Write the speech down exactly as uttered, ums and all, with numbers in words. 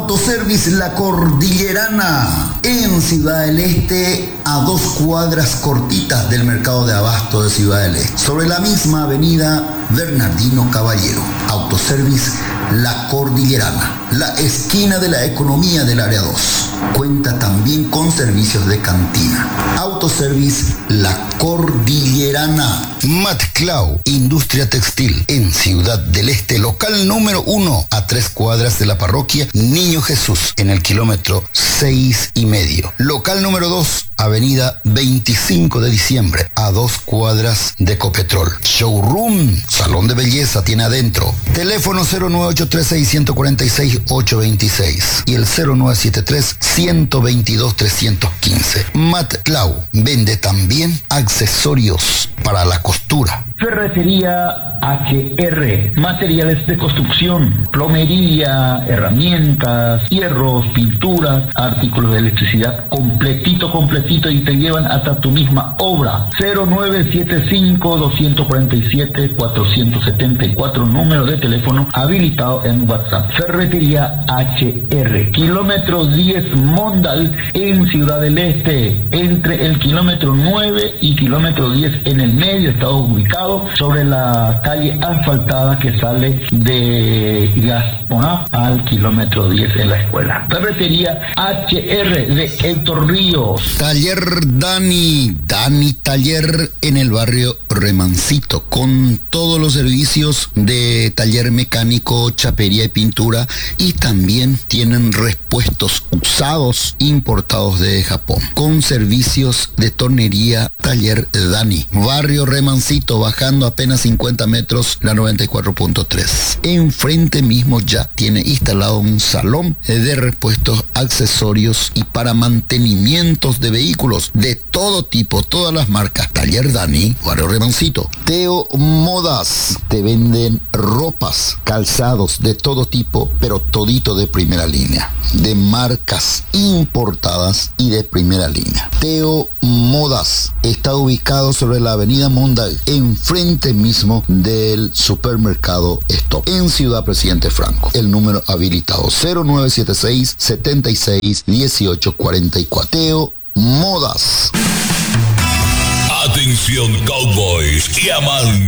Autoservice La Cordillerana, en Ciudad del Este, a dos cuadras cortitas del mercado de abasto de Ciudad del Este, sobre la misma avenida Bernardino Caballero. Autoservice La Cordillerana, la esquina de la economía del área dos. Cuenta también con servicios de cantina. Autoservice La Cordillerana. Matclau, industria textil, en Ciudad del Este, local número uno, a tres cuadras de la parroquia Niño Jesús, en el kilómetro seis y medio. Local número dos, avenida veinticinco de diciembre, a dos cuadras de Copetrol. Showroom, salón de belleza tiene adentro. Teléfono cero nueve ocho tres seis, uno cuatro seis, ocho dos seis y el cero nueve siete tres, uno dos dos, tres uno cinco. Matclau vende también accesorios para la costura. Ferretería H R, materiales de construcción, plomería, herramientas, hierros, pinturas, artículos de electricidad, completito, completito, y te llevan hasta tu misma obra. cero nueve siete cinco, dos cuatro siete, cuatro siete cuatro, número de teléfono habilitado en WhatsApp. Ferretería H R, kilómetro diez Mondal, en Ciudad del Este, entre el kilómetro nueve y kilómetro diez, en el medio está ubicado sobre la calle asfaltada que sale de Gaspona al kilómetro diez en la escuela. Ferretería H R de Héctor Ríos. Taller Dani, Dani Taller, en el barrio Remancito, con todos los servicios de taller mecánico, chapería y pintura, y también tienen repuestos usados importados de Japón, con servicios de tornería. Taller Dani, barrio Remancito, bajando apenas cincuenta metros la noventa y cuatro punto tres. Enfrente mismo ya tiene instalado un salón de repuestos, accesorios y para mantenimientos de vehículos de todo tipo, todas las marcas. Taller Dani, barrio Remancito. Teo Modas, te venden ropas, calzados de todo tipo, pero todito de primera línea, de marcas importadas y de primera línea. Teo Modas está ubicado sobre la avenida Mondal, enfrente mismo del supermercado Stop, en Ciudad Presidente Franco. El número habilitado cero nueve siete seis, setenta y seis, dieciocho cuarenta y cuatro. Teo Modas. Atención, cowboys y amantes